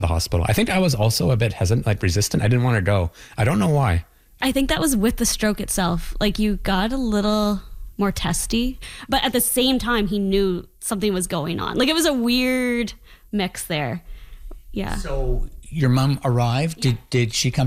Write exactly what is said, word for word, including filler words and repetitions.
the hospital. I think I was also a bit hesitant, like resistant. I didn't want to go. I don't know why. I think that was with the stroke itself. Like you got a little more testy, but at the same time, he knew something was going on. Like it was a weird mix there. Yeah. So your mom arrived. Did did she come